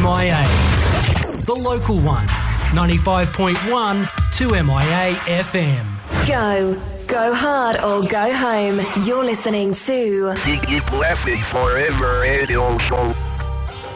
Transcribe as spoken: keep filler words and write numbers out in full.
I A. The local one, ninety-five point one to M I A F M. Go. Go hard or go home. You're listening to Keep laughing forever radio show.